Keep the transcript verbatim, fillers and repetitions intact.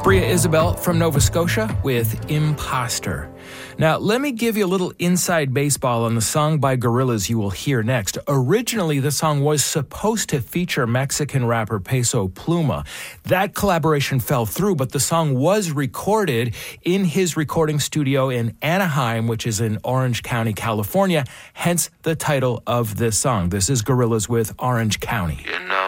Bria Isabel from Nova Scotia with Imposter. Now, let me give you a little inside baseball on the song by Gorillaz you will hear next. Originally, the song was supposed to feature Mexican rapper Peso Pluma. That collaboration fell through, but the song was recorded in his recording studio in Anaheim, which is in Orange County, California, hence the title of this song. This is Gorillaz with Orange County. You know